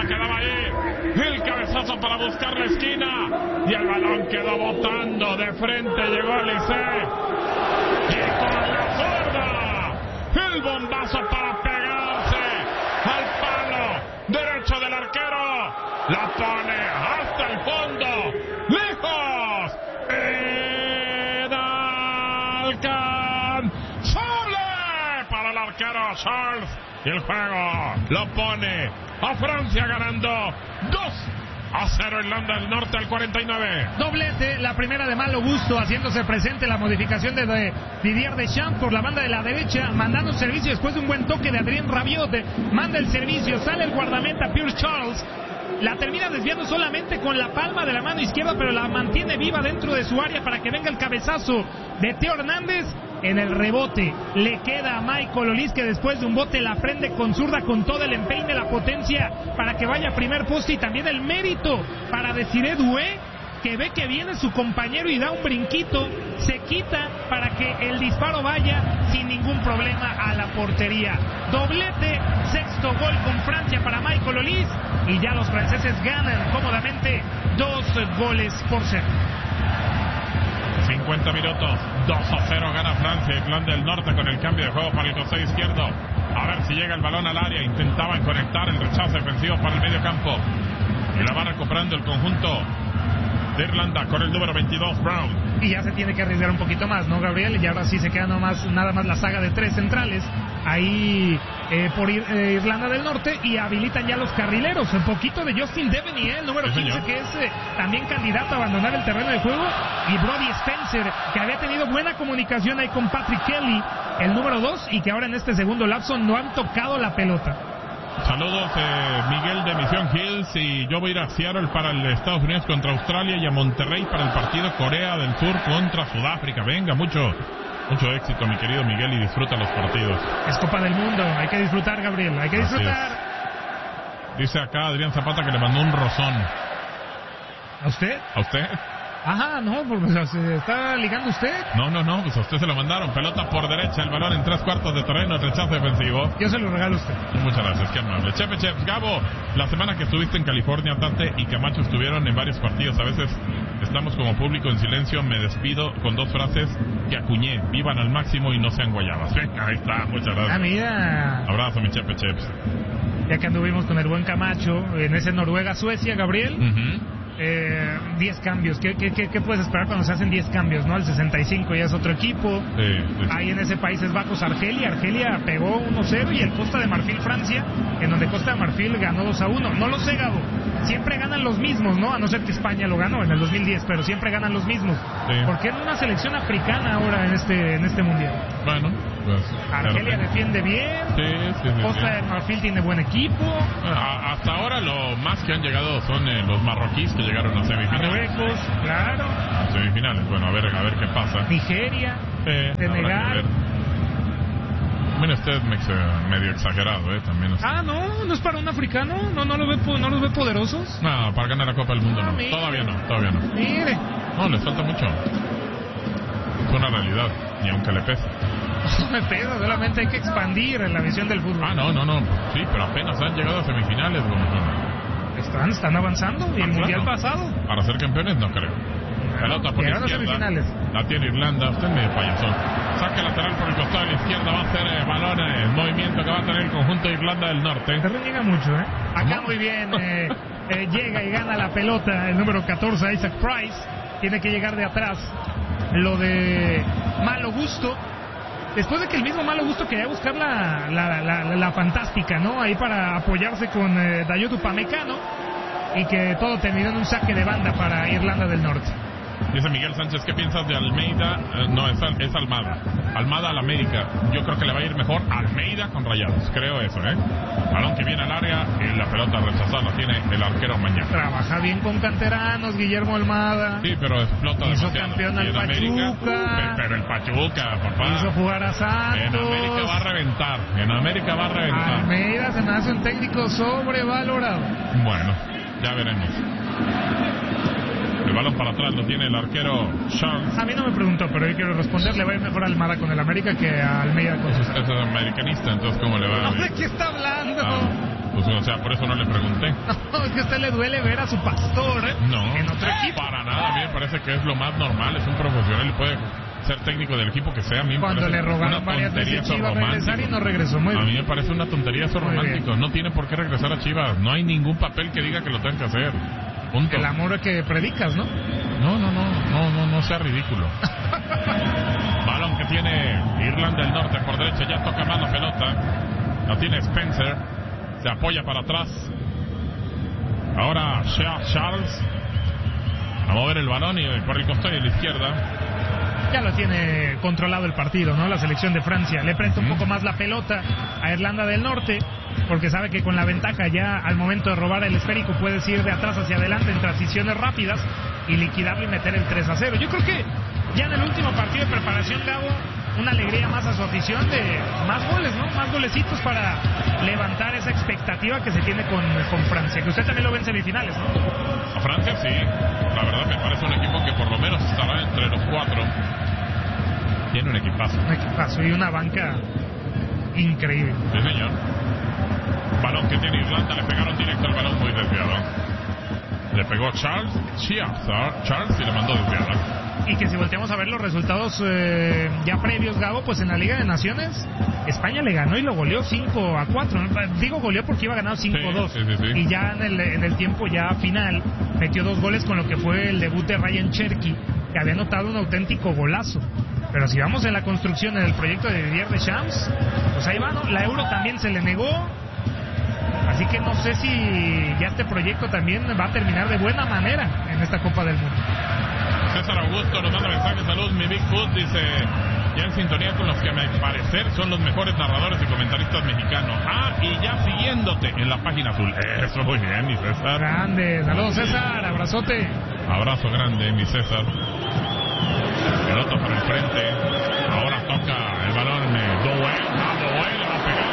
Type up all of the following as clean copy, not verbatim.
quedaba ahí. El cabezazo para buscar la esquina. Y el balón quedó botando de frente. Llegó Alisé. Y con la zurda. El bombazo para pegarse al palo derecho del arquero. La pone hasta el fondo. Lejos. Inalcanzable para el arquero Charles. Y el juego lo pone a Francia ganando 2-0 Irlanda del Norte al 49. Doblete, la primera de Malo Gusto, haciéndose presente la modificación de Didier Deschamps por la banda de la derecha, mandando un servicio después de un buen toque de Adrien Rabiot. Manda el servicio, sale el guardameta Pierre Charles. La termina desviando solamente con la palma de la mano izquierda, pero la mantiene viva dentro de su área para que venga el cabezazo de Theo Hernández. En el rebote le queda a Michael Olise, que después de un bote la prende con zurda, con todo el empeine, la potencia para que vaya a primer poste, y también el mérito para Desiré Doué, que ve que viene su compañero y da un brinquito, se quita para que el disparo vaya sin ningún problema a la portería. Doblete, sexto gol con Francia para Michael Olise, y ya los franceses ganan cómodamente 2-0. 50 minutos, 2-0 gana Francia. Irlanda del Norte con el cambio de juego para el costado izquierdo. A ver si llega el balón al área. Intentaban conectar el rechazo defensivo para el medio campo. Y la va recuperando el conjunto de Irlanda con el número 22, Brown. Y ya se tiene que arriesgar un poquito más, ¿no, Gabriel? Y ahora sí se queda nada más la saga de tres centrales ahí por Irlanda del Norte, y habilitan ya los carrileros. Un poquito de Justin Deveney, el número 15, que es también candidato a abandonar el terreno de juego, y Brody Spencer, que había tenido buena comunicación ahí con Patrick Kelly, el número 2, y que ahora en este segundo lapso no han tocado la pelota. Saludos, Miguel de Mission Hills, y yo voy a ir a Seattle para el Estados Unidos contra Australia, y a Monterrey para el partido Corea del Sur contra Sudáfrica. Venga, mucho éxito, mi querido Miguel, y disfruta los partidos. Es Copa del Mundo, hay que disfrutar, Gabriel, hay que disfrutar. Dice acá Adrián Zapata que le mandó un rozón. ¿A usted? ¿A usted? Ajá, no, porque ¿se está ligando usted? No, pues a usted se lo mandaron. Pelota por derecha, el balón en 3/4 de terreno, el rechazo defensivo. Yo se lo regalo a usted. Muchas gracias, qué amable. Chepe, Gabo, la semana que estuviste en California, Tate y Camacho estuvieron en varios partidos. A veces estamos como público en silencio. Me despido con 2 frases que acuñé: vivan al máximo y no sean guayabas. Venga, ahí está, muchas gracias. Ah, mira. Abrazo, mi Chepe. Ya que anduvimos con el buen Camacho en ese Noruega-Suecia, Gabriel. 10 cambios. ¿Qué puedes esperar cuando se hacen 10 cambios, no? El 65 ya es otro equipo. Sí. Ahí en ese Países Bajos, Argelia pegó 1-0, y el Costa de Marfil, Francia, en donde Costa de Marfil ganó 2-1. No lo sé, Gabo. Siempre ganan los mismos, ¿no? A no ser que España lo ganó en el 2010, pero siempre ganan los mismos. Sí. ¿Por qué en una selección africana ahora en este mundial? Bueno, pues Argelia defiende bien. Sí, Costa de Marfil tiene buen equipo. Hasta ahora lo más que han llegado son los marroquíes, que llegaron a semifinales. Marruecos, claro. A semifinales, bueno, a ver qué pasa. Nigeria, Senegal. Bueno, usted es medio exagerado, también. ¿No es para un africano? ¿No los ve poderosos? No, para ganar la Copa del Mundo no. Todavía no. Mire. No, les falta mucho. Es una realidad, y aunque le pese. No me pesa, solamente hay que expandir en la visión del fútbol. No. Sí, pero apenas han llegado a semifinales, Están avanzando, y el mundial pasado. Para ser campeones, no creo. Pelota por la izquierda. La tiene Irlanda, usted medio payasón. Saque lateral por el costado de la izquierda, va a ser balón, el movimiento que va a tener el conjunto de Irlanda del Norte. Se reniega mucho, Acá muy bien, llega y gana la pelota el número 14, Isaac Price. Tiene que llegar de atrás. Lo de Malo Gusto. Después de que el mismo Malo Gusto quería buscar la fantástica, ¿no? Ahí para apoyarse con Dayot Upamecano, y que todo terminó en un saque de banda para Irlanda del Norte. Dice Miguel Sánchez, ¿qué piensas de Almeida? No, es Almada. Almada al América. Yo creo que le va a ir mejor Almeida con Rayados. Creo eso, Balón que viene al área y la pelota rechazada la tiene el arquero Mañana. Trabaja bien con canteranos, Guillermo Almada. Sí, pero explota hizo demasiado. Campeón al Pachuca. Pero el Pachuca, papá. Hizo jugar a Santos. En América va a reventar. Almeida se me hace un técnico sobrevalorado. Bueno, ya veremos. El balón para atrás lo tiene el arquero Charles. A mí no me preguntó, pero yo quiero responder. Le va a ir mejor a Almada con el América que a Almeida con sus... Es americanista, entonces ¿cómo le va a ir? ¿De qué está hablando? Pues sea, por eso no le pregunté. No, es que a usted le duele ver a su pastor en otro equipo. Para nada, a mí me parece que es lo más normal, es un profesional y puede ser técnico del equipo que sea. A mí Cuando le rogaron varias veces Chivas regresar y no regresó. Muy bien. A mí me parece una tontería eso romántico. No tiene por qué regresar a Chivas. No hay ningún papel que diga que lo tenga que hacer. Punto. El amor que predicas, ¿no? No sea ridículo. Balón que tiene Irlanda del Norte por derecha, ya toca más la pelota. La tiene Spencer, se apoya para atrás. Ahora Charles a mover el balón y por el costado de la izquierda. Ya lo tiene controlado el partido, ¿no? La selección de Francia le presta un poco más la pelota a Irlanda del Norte, porque sabe que con la ventaja ya al momento de robar el esférico puedes ir de atrás hacia adelante en transiciones rápidas y liquidarlo y meter el 3-0. Yo creo que ya en el último partido de preparación, Gabo, una alegría más a su afición de más goles, ¿no? Más golecitos para levantar esa expectativa que se tiene con Francia, que usted también lo ve en semifinales, ¿no? A Francia sí, la verdad me parece un equipo que por lo menos estará entre los 4. Tiene un equipazo. Un equipazo y una banca increíble. Sí, señor. Balón que tiene Irlanda, le pegaron directo el balón muy desviado. Le pegó Charles y le mandó desviado. Y que si volteamos a ver los resultados ya previos, Gabo, pues en la Liga de Naciones España le ganó y lo goleó 5-4. Digo goleó porque iba ganado 5-2. Sí. Y ya en el tiempo ya final metió 2 goles con lo que fue el debut de Ryan Cherky, que había anotado un auténtico golazo. Pero si vamos en la construcción en el proyecto de Didier Deschamps, pues ahí va, ¿no? La Euro también se le negó. Así que no sé si ya este proyecto también va a terminar de buena manera en esta Copa del Mundo. César Augusto nos manda mensaje. Saludos, mi Bigfoot. Dice, ya en sintonía con los que a mi parecer son los mejores narradores y comentaristas mexicanos. Y ya siguiéndote en la página azul. Eso, muy bien, mi César. Grande. Saludos, César. Abrazote. Abrazo grande, mi César. Pelota por el frente. Ahora toca el balón. Doué le va a pegar.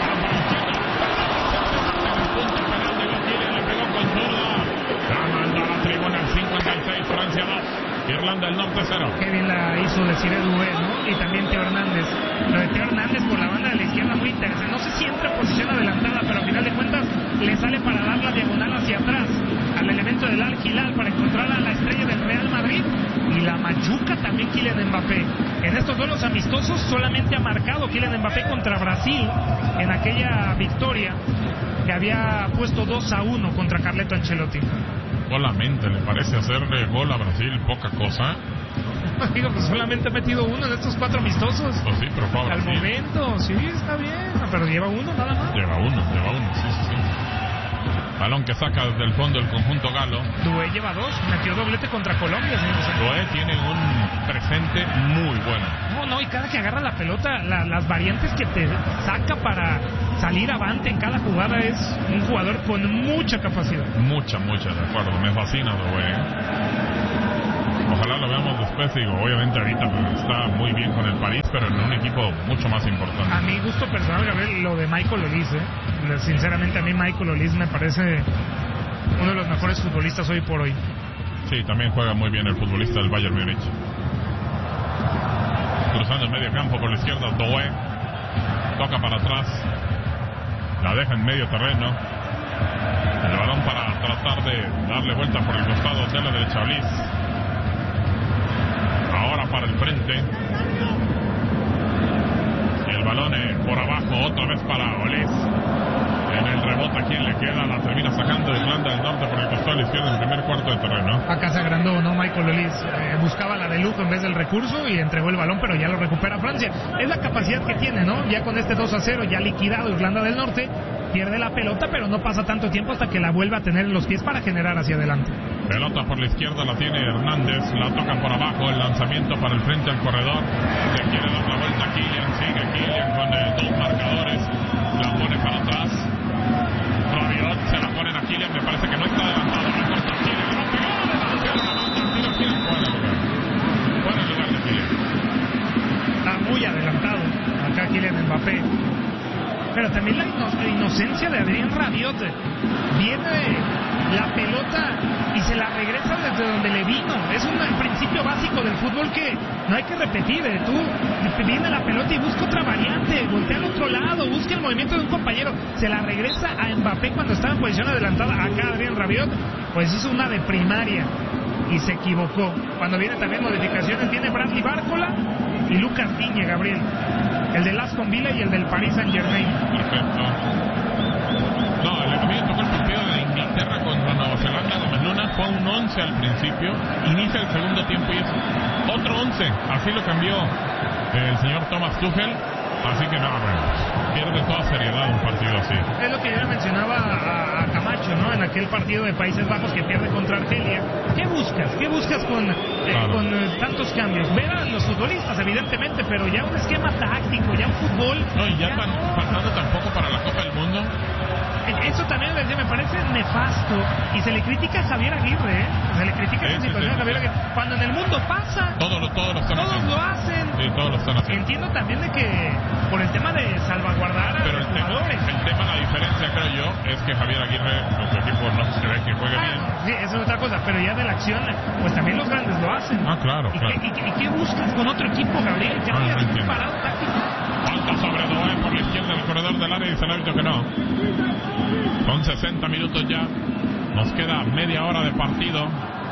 Le pegó con zurda. La manda a la tribuna el 56. Francia 2. Irlanda del Norte 0. Qué bien la hizo decir Doué, ¿no? Y también Teo Hernández. Lo de Teo Hernández por la banda de la izquierda muy interesante. No sé si entra en posición adelantada, pero al final de cuentas le sale para dar la diagonal hacia atrás al elemento del Al Hilal para encontrar a la estrella del Real Madrid. Y la machuca también Kylian Mbappé. En estos duelos amistosos solamente ha marcado Kylian Mbappé contra Brasil en aquella victoria que había puesto 2-1 contra Carleto Ancelotti. Solamente le parece hacerle gol a Brasil poca cosa. Digo, pues solamente ha metido uno en estos 4 amistosos. Pues sí, pero fue a Brasil. Al momento, sí, está bien, pero lleva uno nada más. Lleva uno, sí. Balón que saca desde el fondo el conjunto galo. Doué lleva 2, metió doblete contra Colombia, señor. Doué tiene un presente muy bueno. No, y cada que agarra la pelota, las variantes que te saca para salir avante en cada jugada, es un jugador con mucha capacidad. Mucha, de acuerdo, me fascina Doué. Ojalá lo veamos después, digo, obviamente ahorita pues, está muy bien con el París, pero en un equipo mucho más importante. A mi gusto personal, Gabriel, lo de Michael Olise, sinceramente a mí Michael Olise me parece uno de los mejores futbolistas hoy por hoy. Sí, también juega muy bien el futbolista del Bayern Múnich. Cruzando el medio campo por la izquierda, Doué toca para atrás, la deja en medio terreno, el balón para tratar de darle vuelta por el costado de la derecha Olise. Ahora para el frente. El balón por abajo, otra vez para Olise. En el rebote, ¿a quién le queda? La termina sacando de Irlanda del Norte por el costado de la izquierda en el primer cuarto de terreno. Acá se agrandó, ¿no? Michael Olise buscaba la de lujo en vez del recurso y entregó el balón, pero ya lo recupera Francia. Es la capacidad que tiene, ¿no? Ya con este 2-0, ya liquidado Irlanda del Norte, pierde la pelota, pero no pasa tanto tiempo hasta que la vuelve a tener en los pies para generar hacia adelante. Pelota por la izquierda la tiene Hernández, la tocan por abajo, el lanzamiento para el frente al corredor. Le quiere dar la vuelta a Kylian, sigue Kylian con 2 marcadores, la pone para atrás. Rabiot se la ponen a Kylian, me parece que no está adelantado. Recorta Kylian, le va a pegar, tiro Kylian, fuera el lugar de Kylian. Está muy adelantado acá Kylian Mbappé. Pero también la inocencia de Adrien Rabiot. Viene la pelota y se se la regresa desde donde le vino. Es un principio básico del fútbol que no hay que repetir. Tú viene la pelota y busca otra variante, voltea al otro lado, busca el movimiento de un compañero, se la regresa a Mbappé cuando estaba en posición adelantada. Acá Adrien Rabiot pues hizo una de primaria y se equivocó. Cuando vienen también modificaciones, viene Bradley Bárcola y Lucas Digne, Gabriel, el del Aston Villa y el del Paris Saint-Germain. Perfecto. No, a mí me tocó el partido de Inglaterra contra Nueva Zelanda. Gómez Luna fue un 11 al principio, inicia el segundo tiempo y es otro 11, así lo cambió el señor Thomas Tuchel. Así que no, pierde toda seriedad un partido así. Es lo que yo le mencionaba a Camacho, ¿no? En aquel partido de Países Bajos que pierde contra Argelia. ¿Qué buscas? ¿Qué buscas con tantos cambios? Ver a los futbolistas, evidentemente, pero ya un esquema táctico, ya un fútbol. No, y ya están pasando tampoco para la Copa del Mundo. Eso también me parece nefasto. Y se le critica a Javier Aguirre, ¿eh? Se le critica esa situación a Javier Aguirre. Cuando en el mundo pasa, todos lo están haciendo. Lo hacen. Sí, todos lo están haciendo. Entiendo también de que por el tema de salvaguardar a los jugadores. La diferencia, creo yo, es que Javier Aguirre, nuestro equipo, no se ve que juegue bien. Sí, eso es otra cosa, pero ya de la acción, pues también los grandes lo hacen. Claro. ¿Y qué buscas con otro equipo, Gabriel? Que haya un parado táctico. Falta sobre Doué por la izquierda del corredor del área y dice el árbitro que no. Son 60 minutos ya. Nos queda media hora de partido.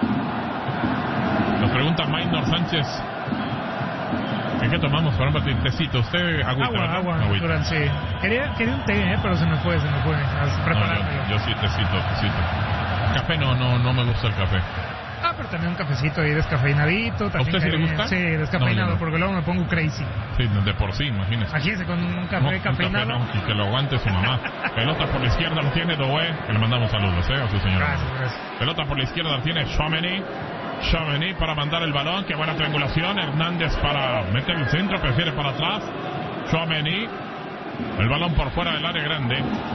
Nos pregunta Maynor Sánchez. ¿Qué tomamos para un partido? Tecito. ¿Usted agüita? Agua. Sí. Quería un té, pero se me fue. Preparármelo. Yo sí, tecito. Café no me gusta el café. Pero también un cafecito ahí descafeinadito. ¿A usted sí le gusta? Sí, descafeinado, porque luego me pongo crazy. Sí, de por sí, imagínese. Imagínese con un café cafeinado. Y que lo aguante su mamá. Pelota por la izquierda lo tiene Doué, que le mandamos saludos a su señora. Gracias. Pelota por la izquierda lo tiene Tchouaméni para mandar el balón, qué buena triangulación. Hernández para meter el centro, prefiere para atrás. Tchouaméni, el balón por fuera del área grande.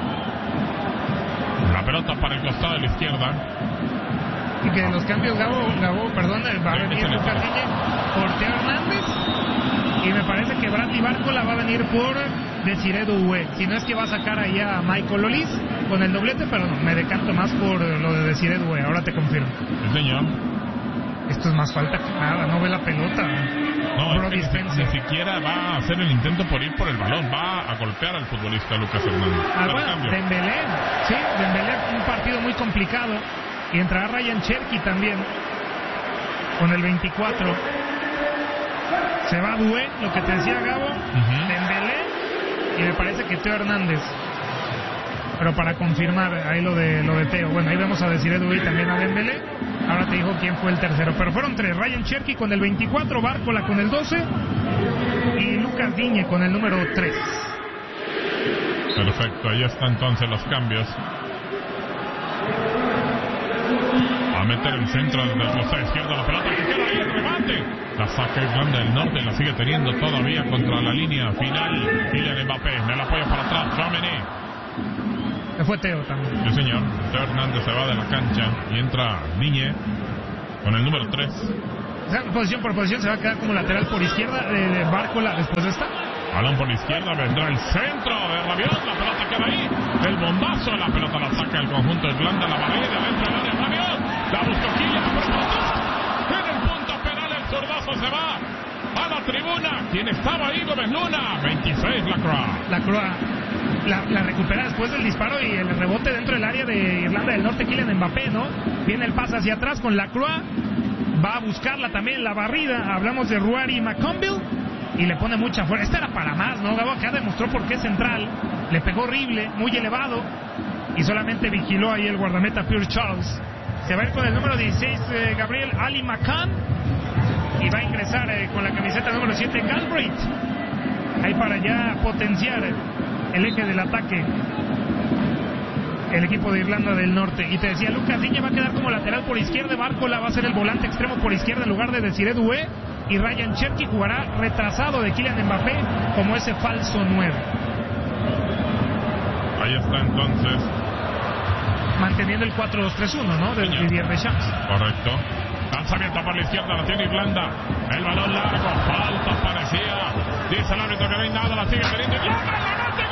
La pelota para el costado de la izquierda. Y que los cambios, Gabo, va a venir Lucas Digne por Teo Hernández. Y me parece que Bradley Bárcola va a venir por Desiré Doué. Si no es que va a sacar ahí a Michael Olise con el doblete, pero no, me decanto más por lo de Desiré Doué. Ahora te confirmo. Sí, señor. Esto es más falta que nada, no ve la pelota. No, es que ni siquiera va a hacer el intento por ir por el balón, va a golpear al futbolista Lucas Hernández. Bueno, Dembélé, un partido muy complicado. Y entrará Ryan Cherki también con el 24. Se va Doué, lo que te decía Gabo, Dembélé, y me parece que Teo Hernández. Pero para confirmar ahí lo de Teo. Bueno, ahí vamos a decir Doué y también a Dembélé. Ahora te digo quién fue el tercero. Pero fueron tres: Ryan Cherki con el 24, Bárcola con el 12 y Lucas Digne con el número 3. Perfecto, ahí están entonces los cambios. A meter el centro desde el costado izquierdo, la pelota que queda ahí, el remate. La saca Irlanda del Norte, la sigue teniendo todavía contra la línea final. Kylian Mbappé, me la apoya para atrás, Tchouaméni. Se fue Teo también. Sí, señor. Teo Hernández se va de la cancha y entra Digne con el número 3. O sea, posición por posición se va a quedar como lateral por izquierda de Bárcola después de esta. Balón por la izquierda, vendrá el centro de Rabiot, la pelota queda ahí, el bombazo, la pelota la saca el conjunto de Irlanda, la barrera dentro del área, Rabiot, la buscó Kylian, en el punto penal el zurdazo se va a la tribuna. ¿Quién estaba ahí? Gómez Luna, 26 Lacroix. La recupera después del disparo y el rebote dentro del área de Irlanda del Norte, Kylian Mbappé, ¿no? Viene el pase hacia atrás con Lacroix, va a buscarla también la barrida, hablamos de Ruari McConville. Y le pone mucha fuerza. Esta era para más, ¿no? Gabo acá demostró por qué es central. Le pegó horrible, muy elevado. Y solamente vigiló ahí el guardameta Pierce Charles. Se va a ir con el número 16, Gabriel Ali McCann. Y va a ingresar con la camiseta número 7, Galbraith. Ahí para ya potenciar el eje del ataque. El equipo de Irlanda del Norte. Y te decía, Lucas Digne va a quedar como lateral por izquierda. Bárcola va a ser el volante extremo por izquierda en lugar de Desiré Doué. Y Ryan Cherki jugará retrasado de Kylian Mbappé como ese falso 9. Ahí está entonces. Manteniendo el 4-2-3-1, ¿no? De Didier Deschamps. Correcto. Lanzamiento por la izquierda, la tiene Irlanda. El balón largo, falta parecía. Dice el árbitro que no hay nada, la sigue teniendo. ¡Y